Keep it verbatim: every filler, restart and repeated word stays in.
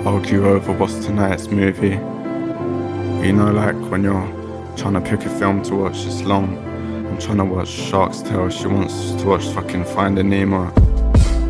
argue over what's tonight's movie. You know, like when you're trying to pick a film to watch, it's long. I'm trying to watch Shark's Tale, she wants to watch fucking Finding Nemo.